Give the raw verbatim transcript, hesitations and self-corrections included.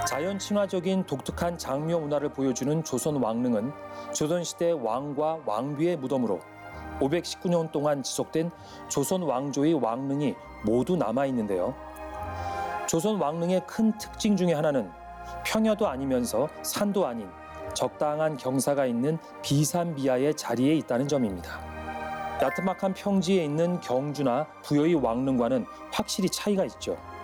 자연 친화적인 독특한 장묘 문화를 보여주는 조선 왕릉은 조선시대 왕과 왕비의 무덤으로 오백십구 년 동안 지속된 조선 왕조의 왕릉이 모두 남아있는데요. 조선 왕릉의 큰 특징 중에 하나는 평야도 아니면서 산도 아닌 적당한 경사가 있는 비산비야의 자리에 있다는 점입니다. 야트막한 평지에 있는 경주나 부여의 왕릉과는 확실히 차이가 있죠.